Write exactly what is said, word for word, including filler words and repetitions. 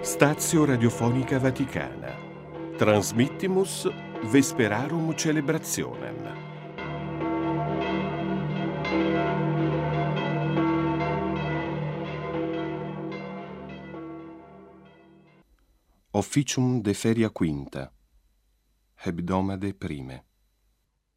Stazio Radiofonica Vaticana. Transmittimus Vesperarum Celebrationem. Officium de feria quinta, hebdomade prime.